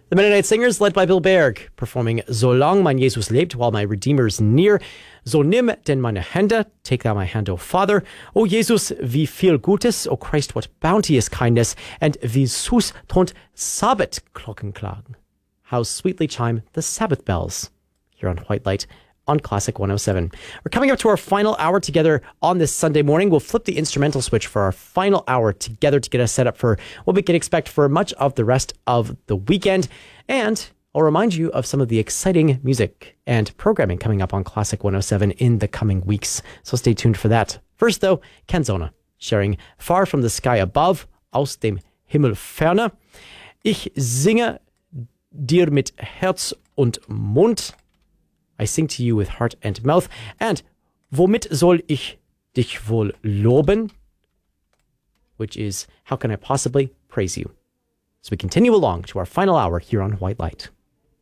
The Mennonite Singers, led by Bill Berg, performing Solang mein Jesus lebt, while my Redeemer's near. So nimm denn meine Hände, take thou my hand, O Father. O Jesus, wie viel Gutes, O Christ, what bounteous kindness, and wie süß tont Sabbatglocken klagen. How sweetly chime the Sabbath bells. Here on White Light on Classic 107. We're coming up to our final hour together on this Sunday morning. We'll flip the instrumental switch for our final hour together to get us set up for what we can expect for much of the rest of the weekend. And I'll remind you of some of the exciting music and programming coming up on Classic 107 in the coming weeks. So stay tuned for that. First, though, Canzona, sharing Far from the Sky Above, Aus dem Himmel ferne. Ich singe dir mit Herz und Mund. I sing to you with heart and mouth. And womit soll ich dich wohl loben? Which is, how can I possibly praise you? So we continue along to our final hour here on White Light.